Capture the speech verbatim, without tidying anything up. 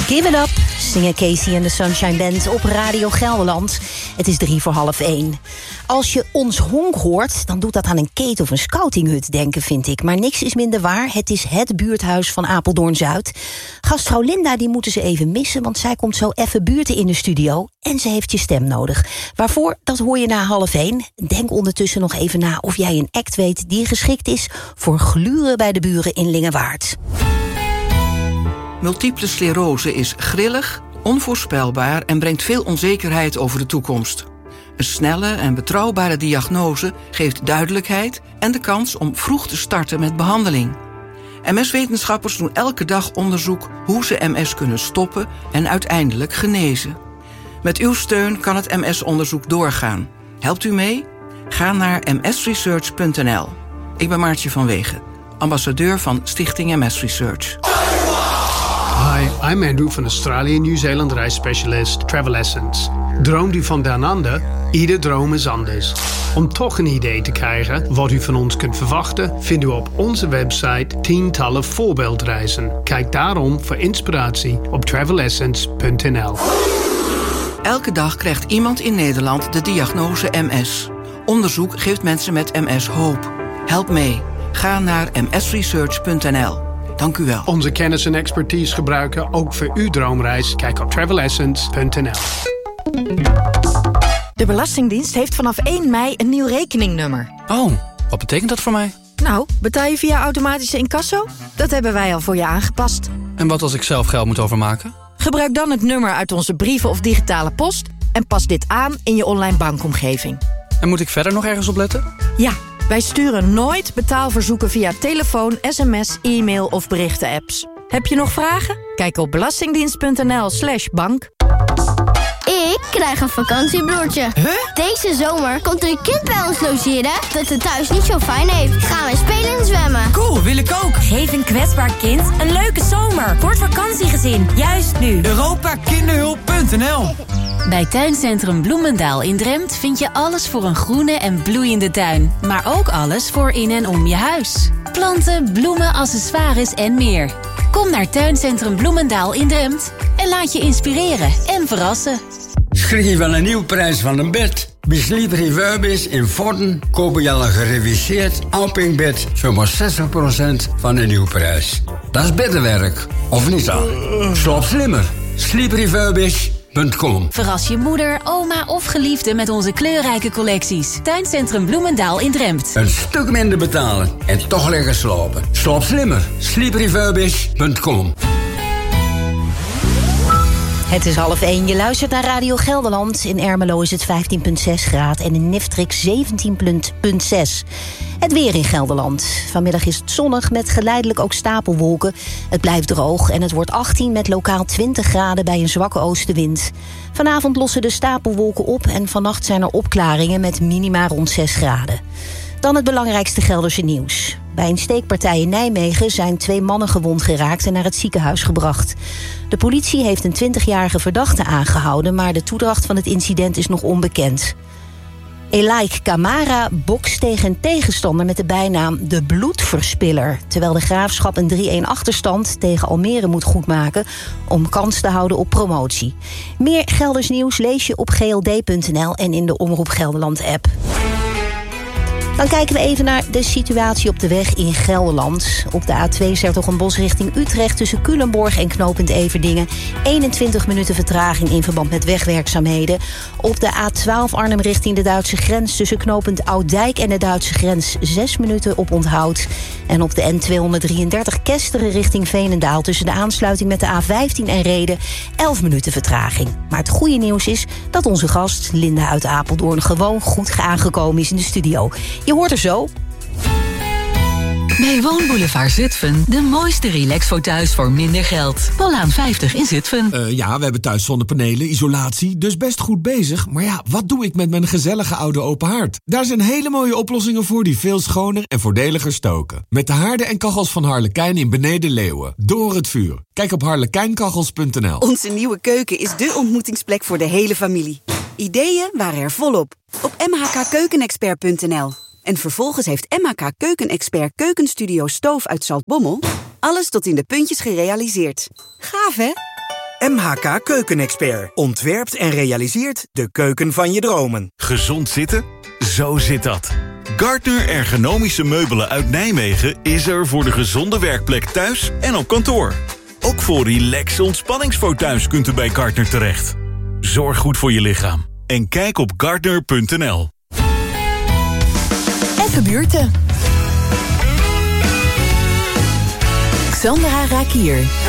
Give it up, zingen Casey en de Sunshine Band op Radio Gelderland. Het is drie voor half één. Als je ons honk hoort, dan doet dat aan een keten of een scoutinghut denken, vind ik. Maar niks is minder waar. Het is het buurthuis van Apeldoorn-Zuid. Gastvrouw Linda, die moeten ze even missen, want zij komt zo even buurten in de studio. En ze heeft je stem nodig. Waarvoor, dat hoor je na half één. Denk ondertussen nog even na of jij een act weet die geschikt is voor gluren bij de buren in Lingewaard. Multiple sclerose is grillig, onvoorspelbaar en brengt veel onzekerheid over de toekomst. Een snelle en betrouwbare diagnose geeft duidelijkheid en de kans om vroeg te starten met behandeling. M S-wetenschappers doen elke dag onderzoek hoe ze M S kunnen stoppen en uiteindelijk genezen. Met uw steun kan het M S-onderzoek doorgaan. Helpt u mee? Ga naar m s research punt n l. Ik ben Maartje van Wegen, ambassadeur van Stichting M S Research. Hi, I'm Andrew van Australië Nieuw-Zeeland reisspecialist Travel Essence. Droomt u van down under? Ieder droom is anders. Om toch een idee te krijgen wat u van ons kunt verwachten, vindt u op onze website tientallen voorbeeldreizen. Kijk daarom voor inspiratie op travel essence punt n l. Elke dag krijgt iemand in Nederland de diagnose M S. Onderzoek geeft mensen met M S hoop. Help mee. Ga naar m s research punt n l. Dank u wel. Onze kennis en expertise gebruiken ook voor uw droomreis. Kijk op travel essence punt n l. De Belastingdienst heeft vanaf één mei een nieuw rekeningnummer. Oh, wat betekent dat voor mij? Nou, betaal je via automatische incasso? Dat hebben wij al voor je aangepast. En wat als ik zelf geld moet overmaken? Gebruik dan het nummer uit onze brieven of digitale post en pas dit aan in je online bankomgeving. En moet ik verder nog ergens op letten? Ja, wij sturen nooit betaalverzoeken via telefoon, sms, e-mail of berichten-apps. Heb je nog vragen? Kijk op belastingdienst punt n l slash bank. Ik krijg een vakantiebroertje. Huh? Deze zomer komt er een kind bij ons logeren dat het thuis niet zo fijn heeft. Gaan wij spelen en zwemmen. Cool, wil ik ook. Geef een kwetsbaar kind een leuke zomer. Voor het vakantiegezin, juist nu. Europa Kinderhulp punt n l. Bij Tuincentrum Bloemendaal in Drempt vind je alles voor een groene en bloeiende tuin. Maar ook alles voor in en om je huis. Planten, bloemen, accessoires en meer. Kom naar Tuincentrum Bloemendaal in Drempt en laat je inspireren en verrassen. Schrik van een nieuwe prijs van een bed. Bij Sleep Refurbished in Vorden kopen je al een gereviseerd Alping-bed voor maar zestig procent van de nieuwe prijs. Dat is beddenwerk, of niet dan? Slaap slimmer. sleep refurbished punt com. Verras je moeder, oma of geliefde met onze kleurrijke collecties. Tuincentrum Bloemendaal in Drempt. Een stuk minder betalen en toch lekker slapen. Slaap slimmer. sleep refurbished punt com. Het is half één, je luistert naar Radio Gelderland. In Ermelo is het vijftien komma zes graden en in Niftrix zeventien komma zes. Het weer in Gelderland. Vanmiddag is het zonnig met geleidelijk ook stapelwolken. Het blijft droog en het wordt achttien met lokaal twintig graden bij een zwakke oostenwind. Vanavond lossen de stapelwolken op en vannacht zijn er opklaringen met minima rond zes graden. Dan het belangrijkste Gelderse nieuws. Bij een steekpartij in Nijmegen zijn twee mannen gewond geraakt en naar het ziekenhuis gebracht. De politie heeft een twintigjarige verdachte aangehouden, maar de toedracht van het incident is nog onbekend. Elaik Kamara bokst tegen een tegenstander met de bijnaam de bloedverspiller, terwijl de Graafschap een drie-een achterstand tegen Almere moet goedmaken om kans te houden op promotie. Meer Gelders nieuws lees je op g l d punt n l en in de Omroep Gelderland app. Dan kijken we even naar de situatie op de weg in Gelderland. Op de A twee 's-Hertogenbosch richting Utrecht tussen Culemborg en knooppunt Everdingen. eenentwintig minuten vertraging in verband met wegwerkzaamheden. Op de A twaalf Arnhem richting de Duitse grens tussen knooppunt Ouddijk en de Duitse grens zes minuten op onthoud. En op de N tweehonderddrieëndertig Kesteren richting Veenendaal tussen de aansluiting met de A vijftien en Rheden elf minuten vertraging. Maar het goede nieuws is dat onze gast Linda uit Apeldoorn gewoon goed aangekomen is in de studio. Je hoort er zo. Bij Woonboulevard Zutphen, de mooiste relaxfoto's voor minder geld. Polaan vijftig in Zutphen. Uh, ja, we hebben thuis zonnepanelen, isolatie, dus best goed bezig. Maar ja, wat doe ik met mijn gezellige oude open haard? Daar zijn hele mooie oplossingen voor die veel schoner en voordeliger stoken. Met de haarden en kachels van Harlekijn in Beneden Leeuwen. Door het vuur. Kijk op harlekijnkachels punt n l. Onze nieuwe keuken is dé ontmoetingsplek voor de hele familie. Ideeën waren er volop. Op m h k keukenexpert punt n l. En vervolgens heeft M H K Keukenexpert Keukenstudio Stoof uit Zaltbommel alles tot in de puntjes gerealiseerd. Gaaf, hè? M H K Keukenexpert. Ontwerpt en realiseert de keuken van je dromen. Gezond zitten? Zo zit dat. Gartner Ergonomische Meubelen uit Nijmegen is er voor de gezonde werkplek thuis en op kantoor. Ook voor relaxe ontspanningsfotuins kunt u bij Gartner terecht. Zorg goed voor je lichaam en kijk op gartner punt n l. Even buurten. Xandra Rakier.